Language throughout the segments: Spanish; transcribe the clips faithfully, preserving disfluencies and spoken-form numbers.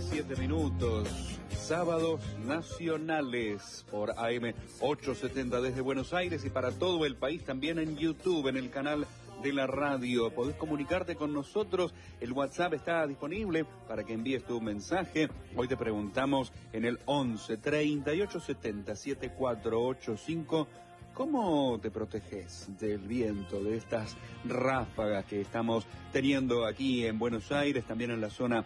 siete minutos, sábados nacionales por A M ochocientos setenta desde Buenos Aires y para todo el país, también en YouTube, en el canal de la radio. Podés comunicarte con nosotros, el WhatsApp está disponible para que envíes tu mensaje. Hoy te preguntamos en el once, treinta y ocho, setenta, setenta y cuatro ochenta y cinco, ¿cómo te proteges del viento, de estas ráfagas que estamos teniendo aquí en Buenos Aires, también en la zona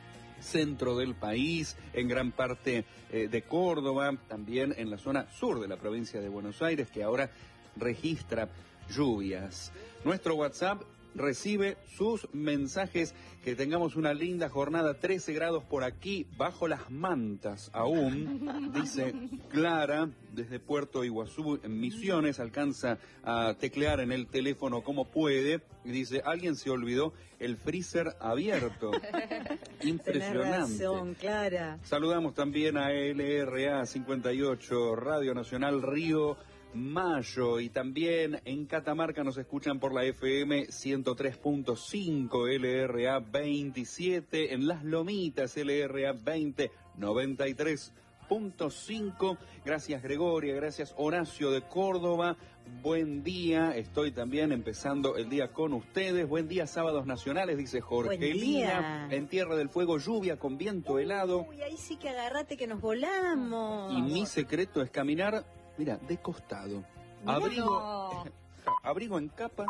centro del país, en gran parte eh, de Córdoba, también en la zona sur de la provincia de Buenos Aires, que ahora registra lluvias? Nuestro WhatsApp recibe sus mensajes. Que tengamos una linda jornada, trece grados por aquí, bajo las mantas aún, dice Clara, desde Puerto Iguazú, en Misiones, alcanza a teclear en el teléfono como puede, y dice, alguien se olvidó el freezer abierto. Impresionante. Tenés razón, Clara. Saludamos también a L R A cincuenta y ocho, Radio Nacional Río Mayo, y también en Catamarca nos escuchan por la F M ciento tres punto cinco, L R A veintisiete, en Las Lomitas L R A veinte, noventa y tres punto cinco. Gracias Gregoria, gracias Horacio de Córdoba. Buen día, estoy también empezando el día con ustedes. Buen día, sábados nacionales, dice Jorgelina. En Tierra del Fuego, lluvia con viento helado. Uy, ahí sí que agarrate que nos volamos. Y mi secreto es caminar, mira, de costado. Mirá, Abrigo, no. abrigo en capas,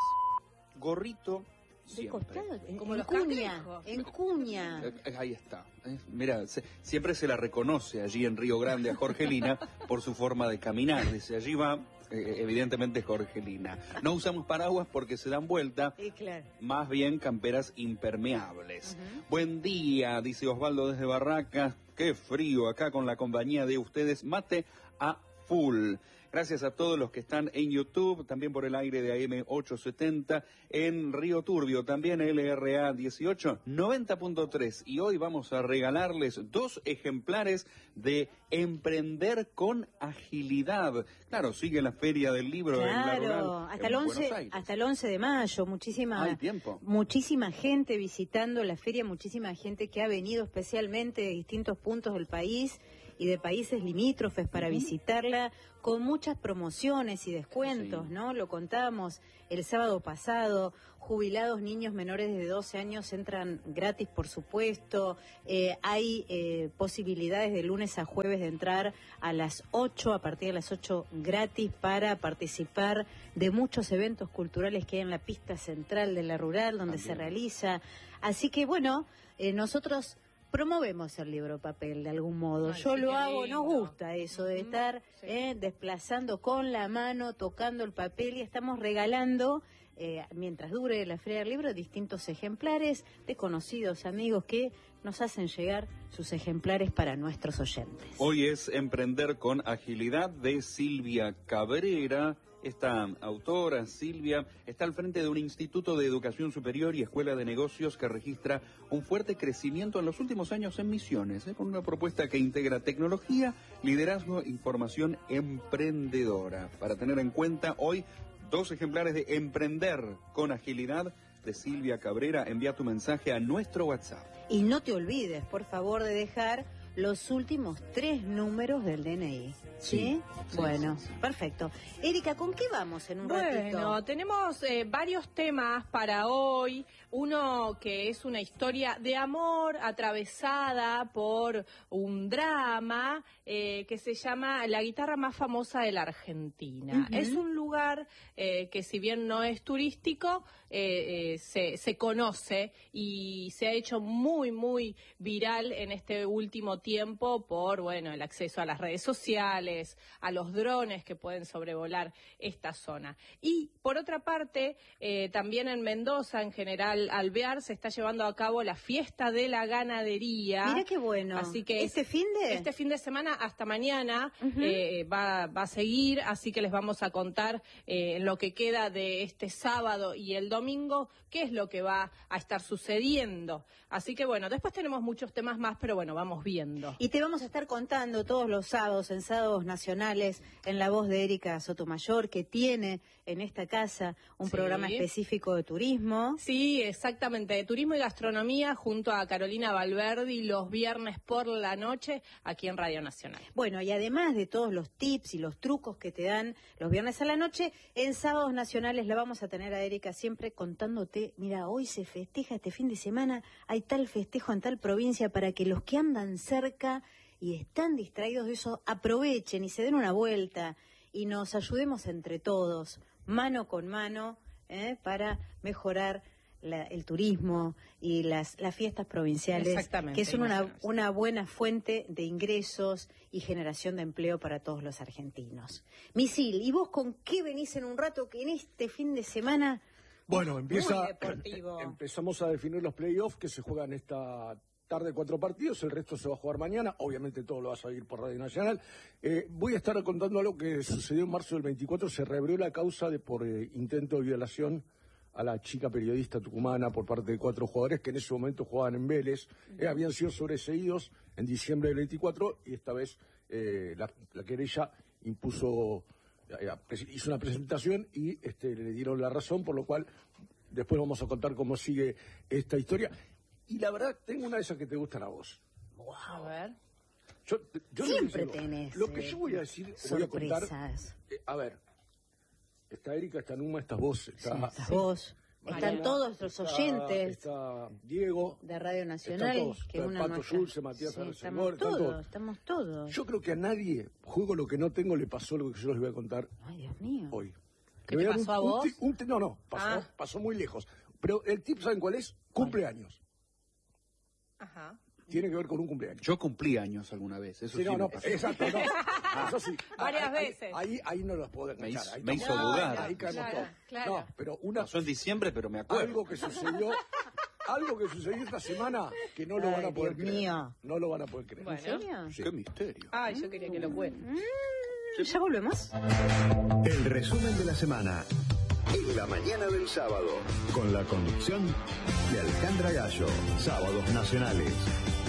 gorrito, De siempre. costado, en, Como en los cuña, cangrejos. en cuña. Eh, eh, Ahí está. Eh, Mira, se- siempre se la reconoce allí en Río Grande a Jorgelina por su forma de caminar. Dice, allí va, eh, evidentemente Jorgelina. No usamos paraguas porque se dan vuelta, Sí, claro. más bien camperas impermeables. Ujú. Buen día, dice Osvaldo desde Barracas. Qué frío acá con la compañía de ustedes. Mate a full. Gracias a todos los que están en YouTube, también por el aire de A M ochocientos setenta, en Río Turbio, también L R A dieciocho, noventa punto tres. Y hoy vamos a regalarles dos ejemplares de Emprender con Agilidad. Claro, sigue la Feria del Libro en la Claro, Rural, hasta en el Buenos once, Aires. hasta el once de mayo, muchísima, Hay tiempo. muchísima gente visitando la feria, muchísima gente que ha venido especialmente de distintos puntos del país y de países limítrofes para Ujú. visitarla, con muchas promociones y descuentos, Sí. ¿no? Lo contábamos el sábado pasado, jubilados niños menores de doce años entran gratis, por supuesto, eh, hay eh, posibilidades de lunes a jueves de entrar a las ocho, a partir de las ocho gratis, para participar de muchos eventos culturales que hay en la pista central de la Rural, donde También. se realiza. Así que, bueno, eh, nosotros promovemos el libro papel de algún modo. Ay, Yo sí, lo qué hago, lindo. nos gusta eso de Ujú, estar sí. eh, desplazando con la mano, tocando el papel, y estamos regalando, eh, mientras dure la Feria del Libro, distintos ejemplares de conocidos amigos que nos hacen llegar sus ejemplares para nuestros oyentes. Hoy es Emprender con Agilidad de Silvia Cabrera. Esta autora, Silvia, está al frente de un instituto de educación superior y escuela de negocios que registra un fuerte crecimiento en los últimos años en Misiones, ¿eh? Con una propuesta que integra tecnología, liderazgo e información emprendedora. Para tener en cuenta hoy, dos ejemplares de Emprender con Agilidad de Silvia Cabrera. Envía tu mensaje a nuestro WhatsApp. Y no te olvides, por favor, de dejar los últimos tres números del D N I. ¿Sí? Sí, sí, Bueno, sí, sí. perfecto. Erika, ¿con qué vamos en un ratito? Bueno, tenemos eh, varios temas para hoy. Uno que es una historia de amor atravesada por un drama eh, que se llama La guitarra más famosa de la Argentina. Ujú. Es un lugar eh, que, si bien no es turístico, eh, eh, se, se conoce y se ha hecho muy, muy viral en este último tiempo por, bueno, el acceso a las redes sociales, a los drones que pueden sobrevolar esta zona. Y, por otra parte, eh, también en Mendoza, en General Alvear, se está llevando a cabo la fiesta de la ganadería. Mira qué bueno. Así que ¿Este fin de? Este fin de semana hasta mañana Ujú. eh, va, va a seguir, así que les vamos a contar eh, en lo que queda de este sábado y el domingo qué es lo que va a estar sucediendo. Así que bueno, después tenemos muchos temas más, pero bueno, vamos viendo. mundo. Y te vamos a estar contando todos los sábados, en Sábados Nacionales, en la voz de Erika Sotomayor, que tiene en esta casa un Sí. programa específico de turismo. Sí, exactamente, de turismo y gastronomía junto a Carolina Valverdi los viernes por la noche aquí en Radio Nacional. Bueno, y además de todos los tips y los trucos que te dan los viernes a la noche, en Sábados Nacionales la vamos a tener a Erika siempre contándote, mira, hoy se festeja este fin de semana, hay tal festejo en tal provincia, para que los que andan cerca y están distraídos de eso aprovechen y se den una vuelta y nos ayudemos entre todos, mano con mano, ¿eh? para mejorar la, el turismo y las, las fiestas provinciales, Exactamente, que son una, imagínate. una buena fuente de ingresos y generación de empleo para todos los argentinos. Misil, ¿y vos con qué venís en un rato que en este fin de semana... Bueno, empieza, Muy deportivo. empezamos a definir los playoffs que se juegan esta tarde, cuatro partidos, el resto se va a jugar mañana, obviamente todo lo vas a ir por Radio Nacional. Eh, voy a estar contando algo que sucedió en marzo del veinticuatro, se reabrió la causa de por eh, intento de violación a la chica periodista tucumana por parte de cuatro jugadores que en ese momento jugaban en Vélez, eh, habían sido sobreseídos en diciembre del veinticuatro y esta vez eh, la, la querella impuso... hizo una presentación y este, le dieron la razón, por lo cual después vamos a contar cómo sigue esta historia. Y la verdad, tengo una de esas que te gustan a vos. A ver. Yo, yo Siempre lo que- tenés, Lo que eh, yo voy a decir, voy a contar... sorpresas. eh, a ver, está Erika, está Numa, estás vos, está... Sí, estás vos, Mariana, están todos los está- oyentes Está Diego. de Radio Nacional, están todos, que está una Pato nuestra- Schulze, Matías Sí, Ferrer estamos Sengor, están todos, todos. estamos todos. Yo creo que a nadie, juego lo que no tengo, le pasó lo que yo les voy a contar Ay, Dios mío. hoy. ¿Qué Le te voy dar pasó un- a un vos? ti- un ti- no, no, pasó, Ah. pasó muy lejos. Pero el tip, ¿saben cuál es? Cumpleaños. Ajá. Tiene que ver con un cumpleaños. Yo cumplí años alguna vez, eso Sí, sí, no, me no, pasó. exacto, no. Eso sí. Varias Ahí- ahí- veces. Ahí, ahí no los puedo enganchar. hizo- ahí me estamos- hizo dudar. Ahí caemos Claro, todos. claro. No, pero una, Pasó en diciembre, pero me acuerdo. algo que sucedió, algo que sucedió esta semana que no lo Ay, van a poder Dios creer. mío. No lo van a poder creer. Bueno. ¿En serio? Sí. Qué misterio. Ay, yo quería que lo cuente. Ya volvemos. El resumen de la semana en la mañana del sábado, con la conducción de Alejandra Gallo. Sábados Nacionales.